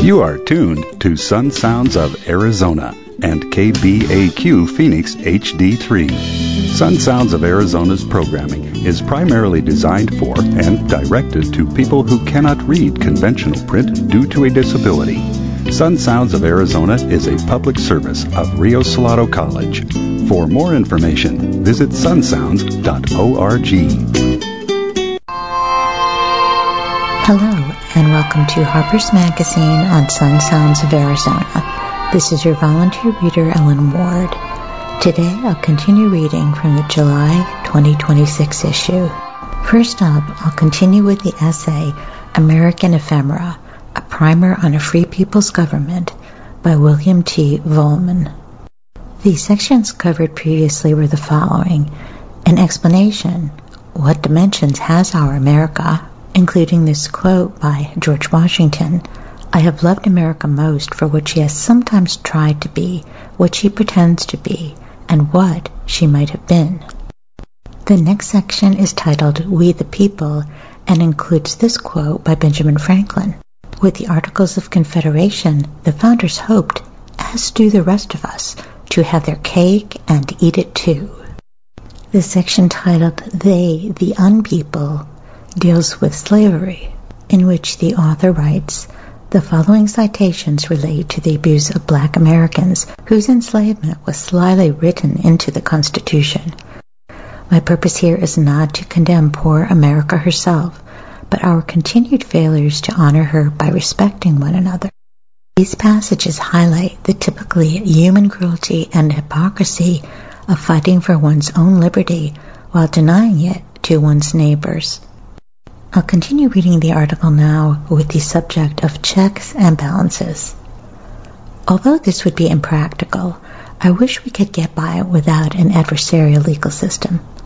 You are tuned to Sun Sounds of Arizona and KBAQ Phoenix HD3. Sun Sounds of Arizona's programming is primarily designed for and directed to people who cannot read conventional print due to a disability. Sun Sounds of Arizona is a public service of Rio Salado College. For more information, visit sunsounds.org. Hello, and welcome to Harper's Magazine on Sun Sounds of Arizona. This is your volunteer reader, Ellen Ward. Today, I'll continue reading from the July 2026 issue. First up, I'll continue with the essay, American Ephemera, a Primer on a Free People's Government by William T. Vollmann. The sections covered previously were the following: an explanation, what dimensions has our America, including this quote by George Washington, "I have loved America most for what she has sometimes tried to be, what she pretends to be, and what she might have been." The next section is titled We the People and includes this quote by Benjamin Franklin. With the Articles of Confederation, the founders hoped, as do the rest of us, to have their cake and eat it too. The section titled They, the Unpeople, deals with slavery, in which the author writes, the following citations relate to the abuse of black Americans whose enslavement was slyly written into the Constitution. My purpose here is not to condemn poor America herself, but our continued failures to honor her by respecting one another. These passages highlight the typically human cruelty and hypocrisy of fighting for one's own liberty while denying it to one's neighbors. I'll continue reading the article now with the subject of checks and balances. Although this would be impractical, I wish we could get by without an adversarial legal system.